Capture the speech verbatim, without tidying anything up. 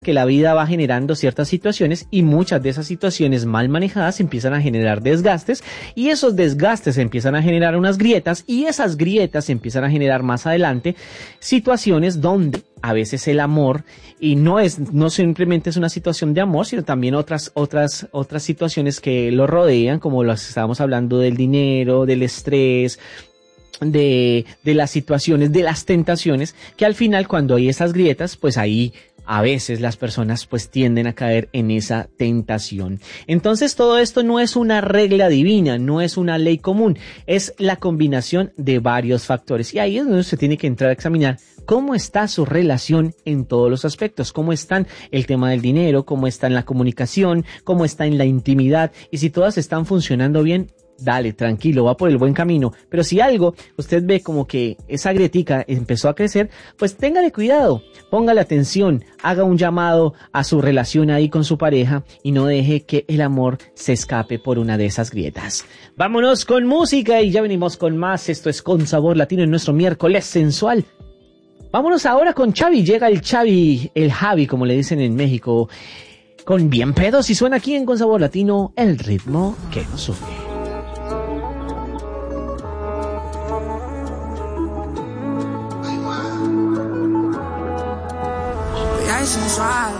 que la vida va generando ciertas situaciones y muchas de esas situaciones mal manejadas empiezan a generar desgastes y esos desgastes empiezan a generar unas grietas y esas grietas empiezan a generar más adelante situaciones donde a veces el amor, y no es, no simplemente es una situación de amor, sino también otras, otras, otras situaciones que lo rodean, como las estábamos hablando del dinero, del estrés, de, de las situaciones, de las tentaciones, que al final cuando hay esas grietas, pues ahí a veces las personas pues tienden a caer en esa tentación. Entonces todo esto no es una regla divina, no es una ley común, es la combinación de varios factores. Y ahí es donde se tiene que entrar a examinar cómo está su relación en todos los aspectos, cómo está el tema del dinero, cómo está en la comunicación, cómo está en la intimidad. Y si todas están funcionando bien, dale, tranquilo, va por el buen camino. Pero si algo, usted ve como que esa grietica empezó a crecer, pues téngale cuidado, póngale atención, haga un llamado a su relación ahí con su pareja y no deje que el amor se escape por una de esas grietas. Vámonos con música y ya venimos con más. Esto es Con Sabor Latino en nuestro miércoles sensual. Vámonos ahora con Xavi. Llega el Xavi, el Javi, como le dicen en México, con Bien Pedos y suena aquí en Con Sabor Latino el ritmo que nos sube. Sensual,